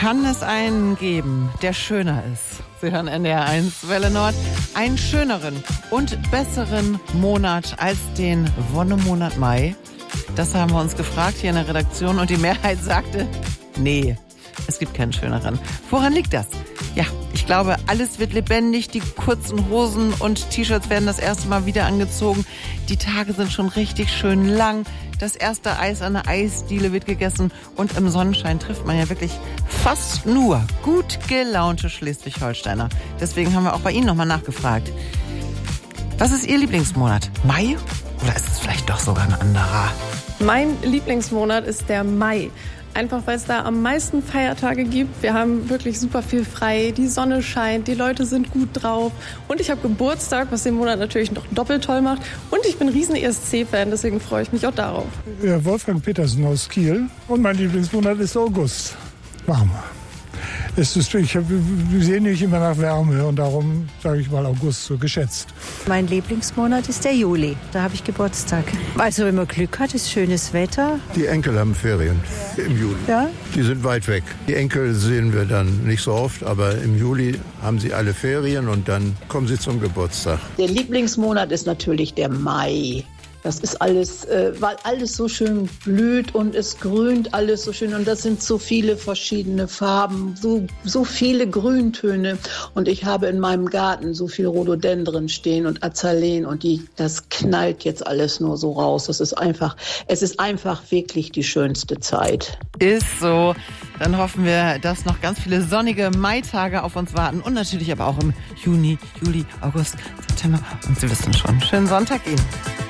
Kann es einen geben, der schöner ist? Sie hören NDR1 Welle Nord. Einen schöneren und besseren Monat als den Wonnemonat Mai? Das haben wir uns gefragt hier in der Redaktion und die Mehrheit sagte, nee, es gibt keinen schöneren. Woran liegt das? Ja, ich glaube, alles wird lebendig. Die kurzen Hosen und T-Shirts werden das erste Mal wieder angezogen. Die Tage sind schon richtig schön lang. Das erste Eis an der Eisdiele wird gegessen. Und im Sonnenschein trifft man ja wirklich fast nur gut gelaunte Schleswig-Holsteiner. Deswegen haben wir auch bei Ihnen nochmal nachgefragt. Was ist Ihr Lieblingsmonat? Mai? Oder ist es vielleicht doch sogar ein anderer? Mein Lieblingsmonat ist der Mai. Einfach weil es da am meisten Feiertage gibt. Wir haben wirklich super viel frei. Die Sonne scheint, die Leute sind gut drauf. Und ich habe Geburtstag, was den Monat natürlich noch doppelt toll macht. Und ich bin riesen ESC-Fan, deswegen freue ich mich auch darauf. Ja, Wolfgang Petersen aus Kiel. Und mein Lieblingsmonat ist August. Warm. Wir sehen nicht immer nach Wärme und darum sage ich mal August so geschätzt. Mein Lieblingsmonat ist der Juli. Da habe ich Geburtstag. Also wenn man Glück hat, ist schönes Wetter. Die Enkel haben Ferien im Juli. Ja? Die sind weit weg. Die Enkel sehen wir dann nicht so oft, aber im Juli haben sie alle Ferien und dann kommen sie zum Geburtstag. Der Lieblingsmonat ist natürlich der Mai. Das ist alles, weil alles so schön blüht und es grünt alles so schön und das sind so viele verschiedene Farben, so viele Grüntöne und ich habe in meinem Garten so viel Rhododendren stehen und Azaleen und das knallt jetzt alles nur so raus. Es ist einfach wirklich die schönste Zeit. Ist so. Dann hoffen wir, dass noch ganz viele sonnige Maitage auf uns warten und natürlich aber auch im Juni, Juli, August, September und Sie wissen schon. Schönen Sonntag Ihnen.